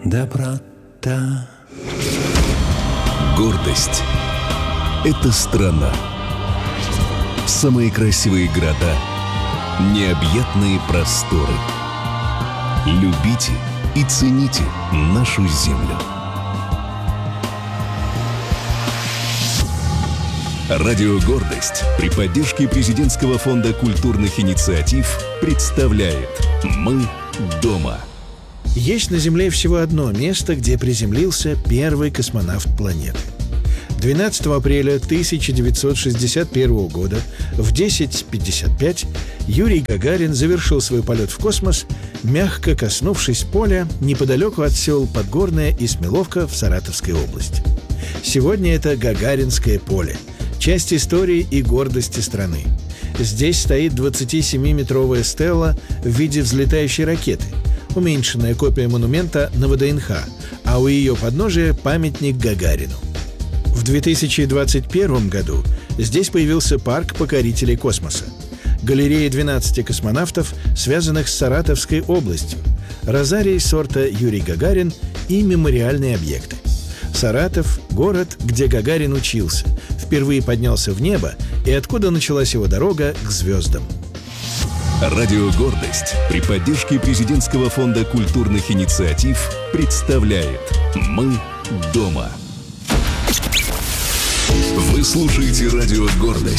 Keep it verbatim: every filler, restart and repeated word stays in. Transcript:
доброта. Гордость — это страна. Самые красивые города, необъятные просторы. Любите и цените нашу землю. Радио «Гордость» при поддержке Президентского фонда культурных инициатив представляет «Мы дома». Есть на Земле всего одно место, где приземлился первый космонавт планеты. двенадцатого апреля тысяча девятьсот шестьдесят первого года в десять пятьдесят пять Юрий Гагарин завершил свой полет в космос, мягко коснувшись поля неподалеку от сел Подгорное и Смеловка в Саратовской области. Сегодня это Гагаринское поле, часть истории и гордости страны. Здесь стоит двадцатисемиметровая стела в виде взлетающей ракеты, уменьшенная копия монумента на ВДНХ, а у ее подножия памятник Гагарину. В две тысячи двадцать первом году здесь появился парк покорителей космоса, галерея двенадцати космонавтов, связанных с Саратовской областью, розарий сорта Юрий Гагарин и мемориальные объекты. Саратов – город, где Гагарин учился, впервые поднялся в небо и откуда началась его дорога к звездам. Радио «Гордость» при поддержке Президентского фонда культурных инициатив представляет «Мы дома». Вы слушаете радио «Гордость».